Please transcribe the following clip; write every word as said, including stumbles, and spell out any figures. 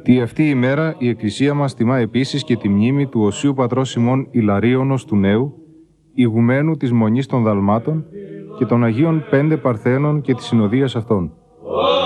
Τη αυτή η ημέρα η Εκκλησία μας τιμά επίσης και τη μνήμη του Οσίου Πατρός ημών Ιλαρίωνος του Νέου, ηγουμένου της Μονής των Δαλμάτων και των Αγίων Πέντε Παρθένων και της συνοδείας αυτών.